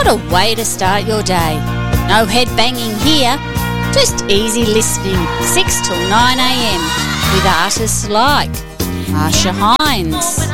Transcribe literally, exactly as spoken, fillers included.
What a way to start your day. No head banging here, just easy listening, six till nine a m with artists like Marsha Hines,